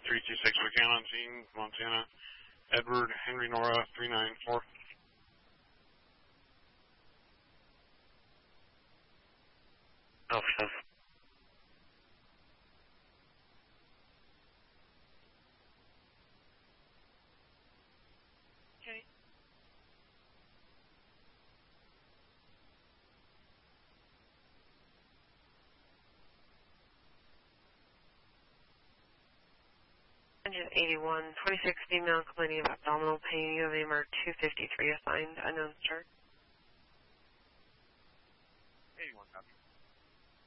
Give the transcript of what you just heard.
326 McCann on scene, Montana. Edward, Henry, Nora, 394. Alpha. Okay. Engine 81, 26 female complaining of abdominal pain. You have AMR 253 assigned, unknown start.